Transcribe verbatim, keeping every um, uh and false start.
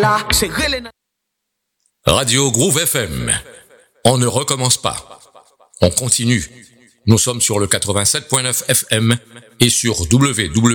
Radio Groove F M. On ne recommence pas. On continue. Nous sommes sur le quatre-vingt-sept point neuf F M et sur w w w